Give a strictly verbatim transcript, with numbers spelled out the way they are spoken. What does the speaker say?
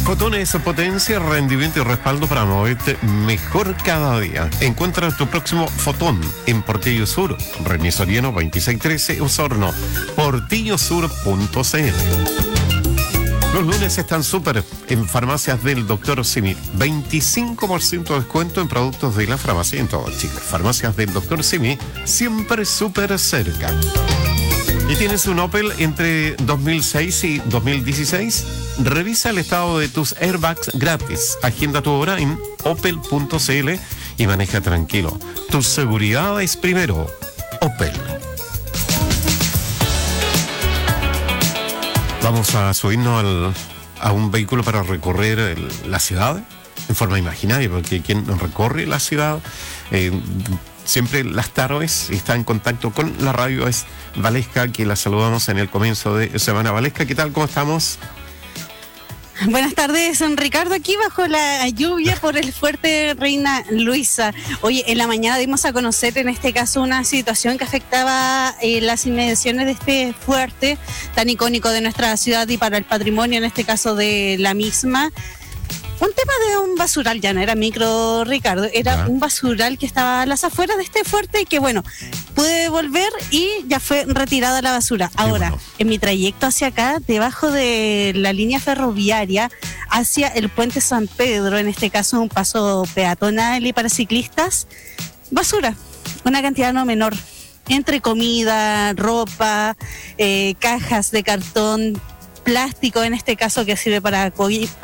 Fotón es potencia, rendimiento y respaldo para moverte mejor cada día. Encuentra tu próximo Fotón en Portillo Sur, René Soriano veintiséis trece, Osorno, portillo sur punto c l. Los lunes están súper en farmacias del doctor Simi. veinticinco por ciento de descuento en productos de la farmacia en todo Chile. Farmacias del doctor Simi, siempre súper cerca. ¿Y tienes un Opel entre dos mil seis y dos mil dieciséis? Revisa el estado de tus airbags gratis. Agenda tu hora en opel punto c l y maneja tranquilo. Tu seguridad es primero. Opel. Vamos a subirnos al, a un vehículo para recorrer el, la ciudad en forma imaginaria, porque quien recorre la ciudad... Eh, siempre las tardes está en contacto con la radio, es Valesca, que la saludamos en el comienzo de semana. Valesca, ¿qué tal? ¿Cómo estamos? Buenas tardes, don Ricardo, aquí bajo la lluvia por el fuerte Reina Luisa. Oye, en la mañana dimos a conocer en este caso una situación que afectaba eh, las inmediaciones de este fuerte tan icónico de nuestra ciudad y para el patrimonio, en este caso de la misma. Un tema de un basural, ya no era micro, Ricardo, era ya. Un basural que estaba a las afueras de este fuerte y que, bueno, pude volver y ya fue retirada la basura. Ahora, bueno, en mi trayecto hacia acá, debajo de la línea ferroviaria, hacia el puente San Pedro, en este caso un paso peatonal y para ciclistas, basura, una cantidad no menor, entre comida, ropa, eh, cajas de cartón, plástico en este caso que sirve para